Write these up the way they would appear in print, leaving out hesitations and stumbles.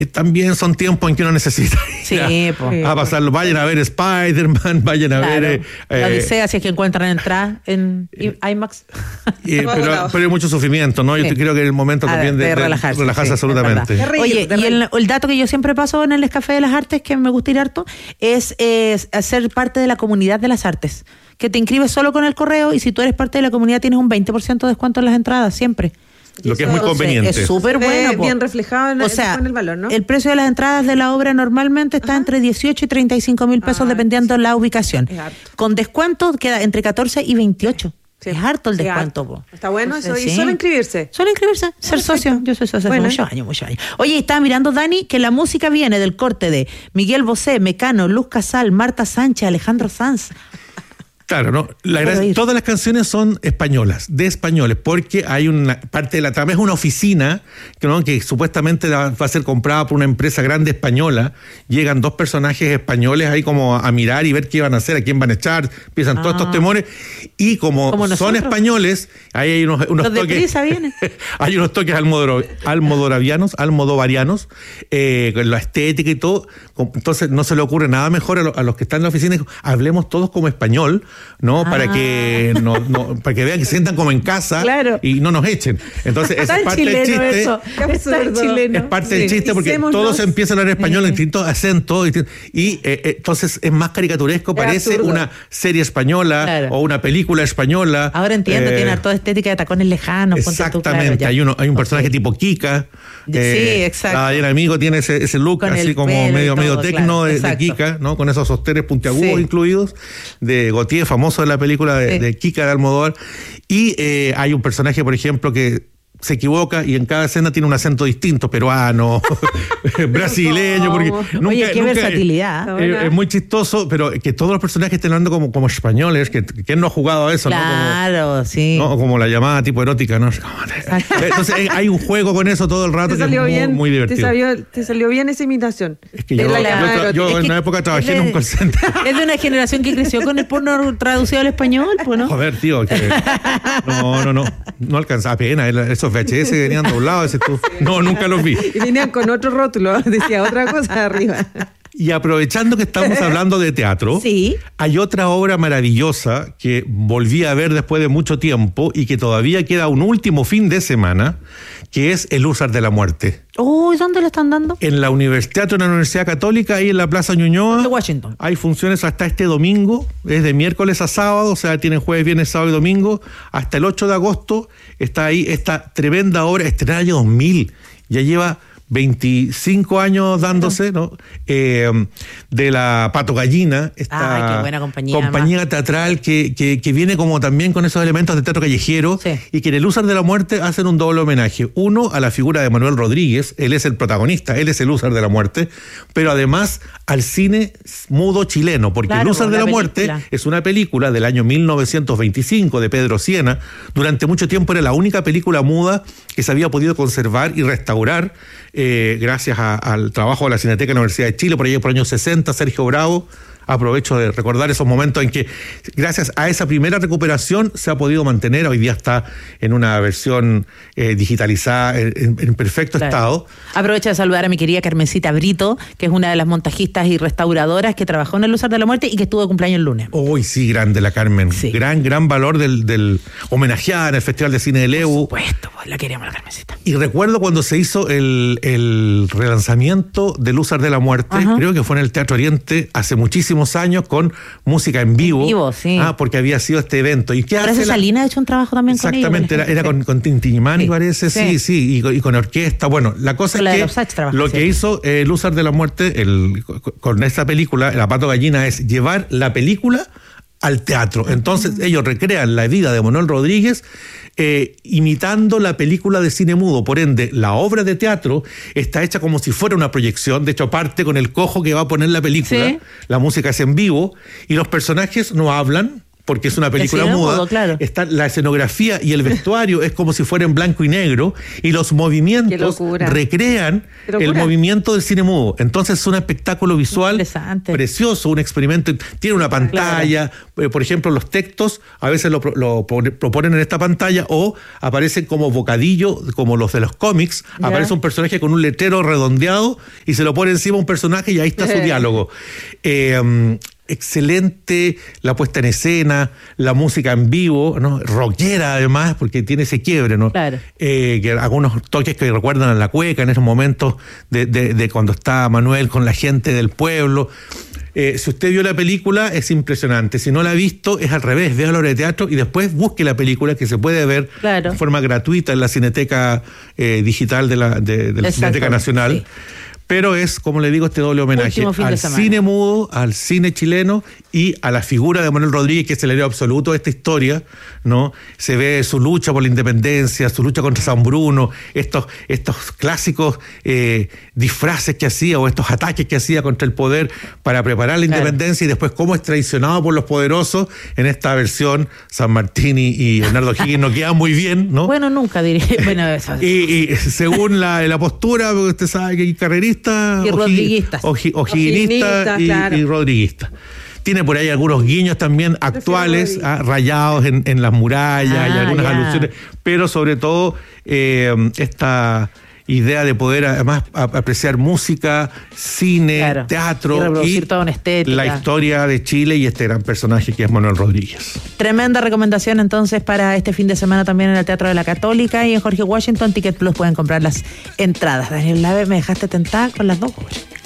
También son tiempos en que uno necesita a pasarlo. Vayan a ver Spider-Man, vayan a ver la Odisea, si es que encuentran entradas en IMAX. Pero hay mucho sufrimiento, ¿no? Yo creo que es el momento también de relajarse absolutamente. Oye, y el dato que yo siempre paso en el Café de las Artes, que me gusta ir harto, es ser parte de la comunidad de las artes, que te inscribes solo con el correo, y si tú eres parte de la comunidad tienes un 20% de descuento en las entradas, siempre. Lo que es muy conveniente. Es súper bueno. Bien reflejado en el valor, ¿no? El precio de las entradas de la obra normalmente está entre 18 y 35 mil pesos, dependiendo de la ubicación. Con descuento queda entre 14 y 28. Sí. Es harto el descuento. Está bueno. Entonces, eso. Y solo inscribirse. Ser socio. Yo soy socio hace muchos años. Oye, estaba mirando, Dani, que la música viene del corte de Miguel Bosé, Mecano, Luz Casal, Marta Sánchez, Alejandro Sanz. Claro, ¿no? Todas las canciones son españoles, porque hay una parte de la trama, es una oficina que supuestamente va a ser comprada por una empresa grande española. Llegan dos personajes españoles ahí como a mirar y ver qué van a hacer, a quién van a echar, empiezan todos estos temores, y como son españoles, ahí hay unos toques. Hay unos toques almodovarianos, con la estética y todo. Entonces no se le ocurre nada mejor a los que están en la oficina. Hablemos todos como español, ¿no? Para que vean que se sientan como en casa, y no nos echen. Entonces, esa es parte del chiste. Es parte del chiste, porque todos empiezan a hablar español en distintos acentos, y entonces es más caricaturesco, parece una serie española o una película española. Ahora entiendo, tiene toda estética de tacones lejanos. Exactamente, hay un personaje tipo Kika. Sí, exacto. El amigo tiene ese look con así como medio tecno de Kika, ¿no? Con esos sostenes puntiagudos incluidos, de Gautier, famoso de la película de Kika de Almodóvar. Y hay un personaje, por ejemplo, que se equivoca y en cada escena tiene un acento distinto, peruano, brasileño, porque qué versatilidad. Es muy chistoso, pero que todos los personajes estén hablando como españoles, que ¿quién no ha jugado a eso? Claro, ¿no? sí. ¿no? Como la llamada tipo erótica, ¿no? Entonces hay un juego con eso todo el rato que es muy divertido. Te salió bien esa imitación. Es que yo en una época trabajé en un call center. Es de una generación que creció con el porno traducido al español, pues, ¿no? Joder, tío, no alcanzaba pena, esos VHS venían doblados. No, nunca los vi. Y venían con otro rótulo, decía otra cosa arriba. Y aprovechando que estamos hablando de teatro, hay otra obra maravillosa que volví a ver después de mucho tiempo y que todavía queda un último fin de semana, que es El Húsar de la Muerte. ¿Dónde lo están dando? En la Teatro de la Universidad Católica, ahí en la Plaza Ñuñoa. De Washington. Hay funciones hasta este domingo, es de miércoles a sábado, o sea, tienen jueves, viernes, sábado y domingo. Hasta el 8 de agosto está ahí esta tremenda obra, estrenada en el año 2000. Ya lleva 25 años dándose, ¿no? De la Pato Gallina, esta qué buena compañía teatral que viene como también con esos elementos de teatro callejero, y que en El Húsar de la Muerte hacen un doble homenaje. Uno, a la figura de Manuel Rodríguez, él es el protagonista, él es el Húsar de la Muerte, pero además al cine mudo chileno, porque El Húsar de la Muerte es una película del año 1925 de Pedro Siena. Durante mucho tiempo era la única película muda que se había podido conservar y restaurar, gracias al trabajo de la Cineteca de la Universidad de Chile, por allá por los años 60, Sergio Bravo. Aprovecho de recordar esos momentos en que, gracias a esa primera recuperación, se ha podido mantener. Hoy día está en una versión digitalizada, en perfecto estado. Aprovecho de saludar a mi querida Carmencita Brito, que es una de las montajistas y restauradoras que trabajó en El Húsar de la Muerte y que estuvo de cumpleaños el lunes. Sí, grande la Carmen. Sí. Gran valor del homenajeada en el Festival de Cine de Leu. Por supuesto, pues la queríamos la Carmencita. Y recuerdo cuando se hizo el relanzamiento del Húsar de la Muerte, creo que fue en el Teatro Oriente hace muchísimos años, con música en vivo, porque había sido este evento. ¿Y qué hace? Salina ha hecho un trabajo también con ellos. Exactamente, era con Tintimani, parece, y con orquesta. Bueno, la cosa es que lo que hizo El Húsar de la Muerte con esta película, La Pato Gallina, es llevar la película al teatro. Entonces ellos recrean la vida de Manuel Rodríguez, imitando la película de cine mudo. Por ende, la obra de teatro está hecha como si fuera una proyección. De hecho, parte con el cojo que va a poner la película. La música es en vivo y los personajes no hablan, porque es una película muda, mudo, claro. Está la escenografía y el vestuario es como si fuera en blanco y negro, y los movimientos recrean el movimiento del cine mudo. Entonces es un espectáculo visual precioso, un experimento. Tiene una pantalla, por ejemplo, los textos a veces lo proponen en esta pantalla, o aparecen como bocadillo, como los de los cómics. Aparece un personaje con un letrero redondeado y se lo pone encima un personaje y ahí está su diálogo. Excelente la puesta en escena, la música en vivo, ¿no? Rockera además, porque tiene ese quiebre, ¿no? Claro. Que algunos toques que recuerdan a la cueca en esos momentos de cuando está Manuel con la gente del pueblo. Si usted vio la película, es impresionante. Si no la ha visto, es al revés. Vea la obra de teatro y después busque la película, que se puede ver de forma gratuita en la Cineteca digital de la Cineteca Nacional. Sí. Pero es, como le digo, este doble homenaje al cine mudo, al cine chileno y a la figura de Manuel Rodríguez, que es el héroe absoluto de esta historia, ¿no? Se ve su lucha por la independencia, su lucha contra San Bruno, estos clásicos disfraces que hacía, o estos ataques que hacía contra el poder para preparar la independencia, y después cómo es traicionado por los poderosos. En esta versión, San Martín y Bernardo Higgins no quedan muy bien, ¿no? Bueno, nunca diré. Bueno, eso. Y según la postura, porque usted sabe que hay carreristas y rodriguistas. O'Higginistas y rodriguistas. Tiene por ahí algunos guiños también actuales, rayados en las murallas y algunas alusiones, pero sobre todo esta idea de poder además apreciar música, cine, teatro y toda una estética, la historia de Chile y este gran personaje que es Manuel Rodríguez. Tremenda recomendación entonces para este fin de semana también en el Teatro de la Católica y en Jorge Washington. Ticket Plus pueden comprar las entradas. Daniel Lave, me dejaste tentada con las dos.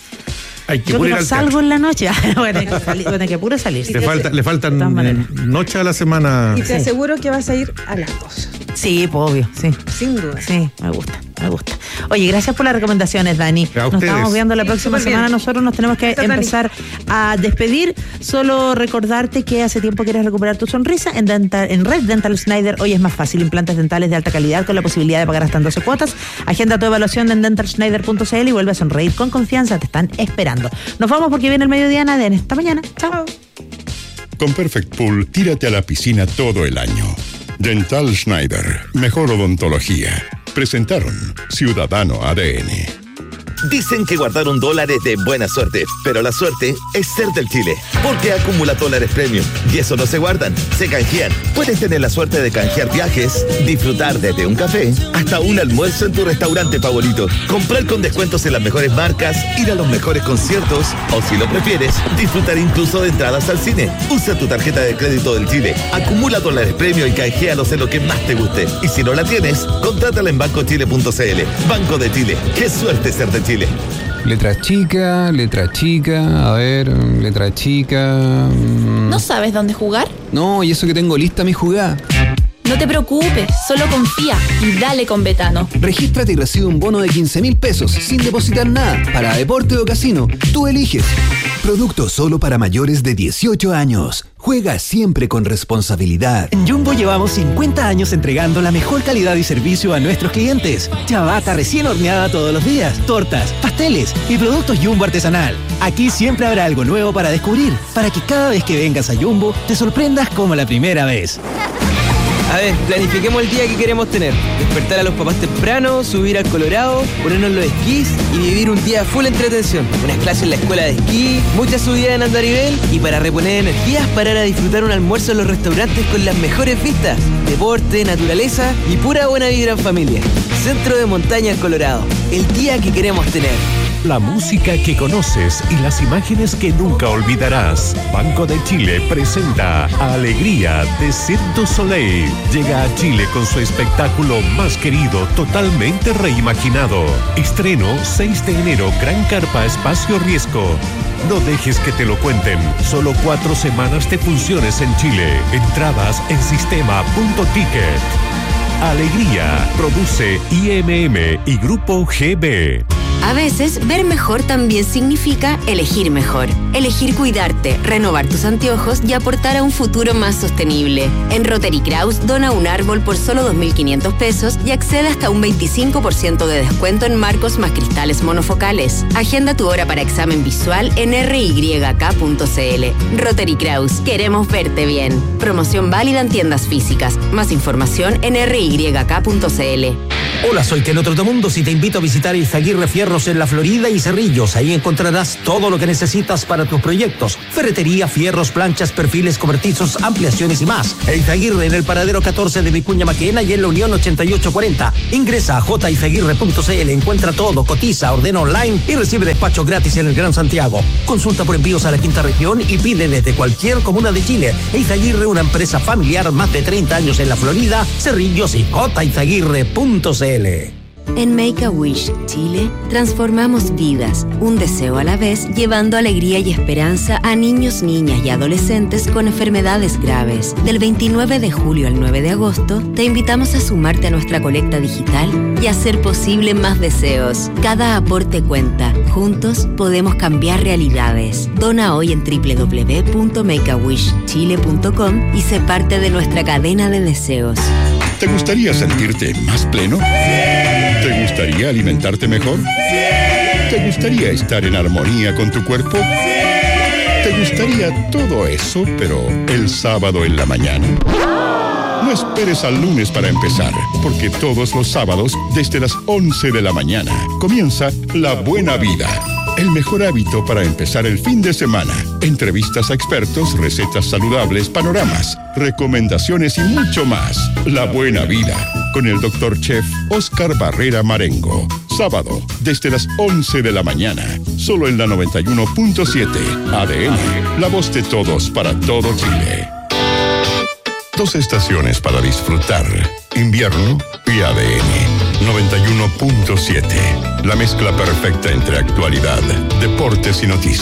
Yo que no salgo en la noche. Bueno, hay que puro salir. Le faltan noche a la semana. Y te aseguro que vas a ir a las 2. Sí, pues obvio, sí. Sin duda. Sí, me gusta. Oye, gracias por las recomendaciones, Dani. Nos estamos viendo la próxima semana. Nosotros nos tenemos que empezar a despedir. Solo recordarte que hace tiempo quieres recuperar tu sonrisa. En Red Dental Schneider hoy es más fácil. Implantes dentales de alta calidad con la posibilidad de pagar hasta en 12 cuotas. Agenda tu evaluación en dentalschneider.cl y vuelve a sonreír con confianza. Te están esperando. Nos vamos porque viene el mediodía de esta mañana. Chao. Con Perfect Pool, tírate a la piscina todo el año. Dental Schneider, mejor odontología. Presentaron Ciudadano ADN. Dicen que guardar $1 es de buena suerte, pero la suerte es ser del Chile, porque acumula dólares premium, y eso no se guardan, se canjean. Puedes tener la suerte de canjear viajes, disfrutar desde un café hasta un almuerzo en tu restaurante favorito, comprar con descuentos en las mejores marcas, ir a los mejores conciertos, o si lo prefieres, disfrutar incluso de entradas al cine. Usa tu tarjeta de crédito del Chile, acumula dólares premium y canjealos en lo que más te guste. Y si no la tienes, contrátala en bancochile.cl. Banco de Chile, qué suerte ser de Chile. Letra chica, a ver, letra chica. ¿No sabes dónde jugar? No, y eso que tengo lista mi jugada. No te preocupes, solo confía y dale con Betano. Regístrate y recibe un bono de 15.000 pesos sin depositar nada para deporte o casino. Tú eliges. Producto solo para mayores de 18 años. Juega siempre con responsabilidad. En Jumbo llevamos 50 años entregando la mejor calidad y servicio a nuestros clientes. Ciabatta recién horneada todos los días, tortas, pasteles y productos Jumbo artesanal. Aquí siempre habrá algo nuevo para descubrir, para que cada vez que vengas a Jumbo te sorprendas como la primera vez. A ver, planifiquemos el día que queremos tener. Despertar a los papás temprano, subir al Colorado, ponernos los esquís y vivir un día full entretención. Unas clases en la escuela de esquí, muchas subidas en andarivel y para reponer energías, parar a disfrutar un almuerzo en los restaurantes con las mejores vistas. Deporte, naturaleza y pura buena vibra en familia. Centro de Montaña Colorado. El día que queremos tener. La música que conoces y las imágenes que nunca olvidarás. Banco de Chile presenta Alegría de Cirque du Soleil. Llega a Chile con su espectáculo más querido, totalmente reimaginado. Estreno 6 de enero, Gran Carpa Espacio Riesgo. No dejes que te lo cuenten. Solo 4 semanas de funciones en Chile. Entradas en sistema.ticket. Alegría produce IMM y Grupo GB. A veces, ver mejor también significa elegir mejor. Elegir cuidarte, renovar tus anteojos y aportar a un futuro más sostenible. En Rotary Kraus, dona un árbol por solo 2.500 pesos y accede hasta un 25% de descuento en marcos más cristales monofocales. Agenda tu hora para examen visual en ryk.cl. Rotary Kraus, queremos verte bien. Promoción válida en tiendas físicas. Más información en ryk.cl. Hola, soy Keno Trotamundos y te invito a visitar Izaguirre Fierros en La Florida y Cerrillos. Ahí encontrarás todo lo que necesitas para tus proyectos: ferretería, fierros, planchas, perfiles cobertizos, ampliaciones y más. Izaguirre en el paradero 14 de Vicuña Maquena y en la Unión 8840. Ingresa a jizaguirre.cl, encuentra todo, cotiza, ordena online y recibe despacho gratis en el Gran Santiago. Consulta por envíos a la quinta región y pide desde cualquier comuna de Chile. Izaguirre, una empresa familiar, más de 30 años en La Florida, Cerrillos y jizaguirre.cl. En Make-A-Wish Chile transformamos vidas, un deseo a la vez, llevando alegría y esperanza a niños, niñas y adolescentes con enfermedades graves. Del 29 de julio al 9 de agosto, te invitamos a sumarte a nuestra colecta digital y hacer posible más deseos. Cada aporte cuenta. Juntos podemos cambiar realidades. Dona hoy en www.makeawishchile.com y sé parte de nuestra cadena de deseos. ¿Te gustaría sentirte más pleno? ¿Te gustaría alimentarte mejor? ¿Te gustaría estar en armonía con tu cuerpo? ¿Te gustaría todo eso, pero el sábado en la mañana? No esperes al lunes para empezar, porque todos los sábados, desde las 11 de la mañana, comienza La Buena Vida. El mejor hábito para empezar el fin de semana. Entrevistas a expertos, recetas saludables, panoramas, recomendaciones y mucho más. La Buena Vida, con el Dr. Chef Oscar Barrera Marengo. Sábado, desde las 11 de la mañana. Solo en la 91.7. ADN, la voz de todos para todo Chile. 2 estaciones para disfrutar. Invierno y ADN. 91.7. La mezcla perfecta entre actualidad, deportes y noticias.